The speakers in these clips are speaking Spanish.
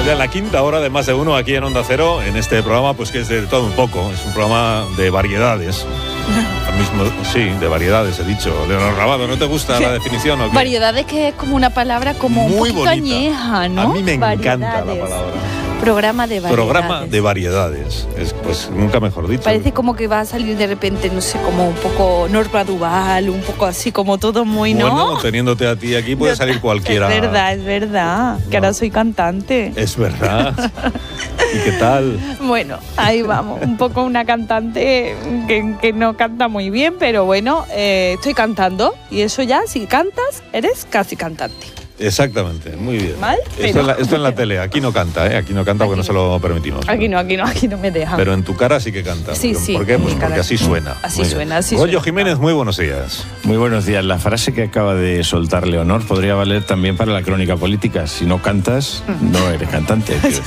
Ya la quinta hora de Más de Uno aquí en Onda Cero, en este programa, pues que es de todo un poco. Es un programa de variedades. Sí, de variedades, he dicho. Leonor Rabado, ¿no te gusta la definición o qué? Variedades, que es como una palabra como muy un poquito bonita. añeja, ¿no? A mí me encanta la Variedades. palabra. Programa de variedades. Programa de variedades. Pues nunca mejor dicho. Parece como que va a salir de repente, no sé, como un poco Norma Duval, un poco así, como todo muy, ¿no? Bueno, teniéndote a ti aquí puede salir cualquiera. Es verdad, que ahora soy cantante. Es verdad. ¿Y qué tal? Bueno, ahí vamos, un poco una cantante que no canta muy bien, pero bueno, estoy cantando, y eso ya, si cantas, eres casi cantante. Exactamente, muy bien. ¿Mal? Esto en la tele, aquí no canta, aquí no canta porque no se lo permitimos. Aquí no me dejan. Pero en tu cara sí que canta. Sí. ¿Por qué? Pues mi porque cara. así suena. Así suena. Goyo Jiménez, muy buenos días. Muy buenos días. La frase que acaba de soltar Leonor podría valer también para la crónica política. Si no cantas, no eres cantante. Si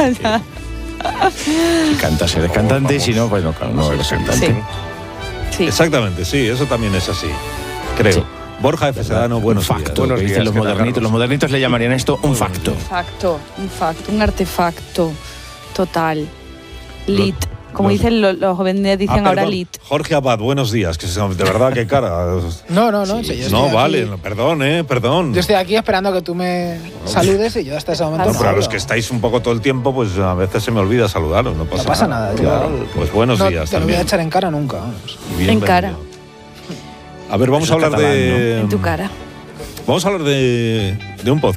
cantas, eres cantante, y si no, pues no eres cantante. Sí. Exactamente, sí, eso también es así, creo. Sí. Borja F. Sedano, buenos días. Buenos días, dicen los modernitos. Los modernitos le llamarían esto un facto. Un facto, un artefacto total. Lit. Como dicen los jóvenes, dicen ahora lit. Jorge Abad, buenos días. Que de verdad, qué cara. No. Sí, yo no, estoy vale, aquí, perdón. Yo estoy aquí esperando a que tú me saludes y yo hasta ese momento. No, pero a los que estáis un poco todo el tiempo, pues a veces se me olvida saludaros. No pasa nada. Claro. Pues buenos días te lo voy también. a echar en cara nunca. Vamos. En cara. A ver, vamos a hablar catalán, de... En tu cara. Vamos a hablar de un podcast.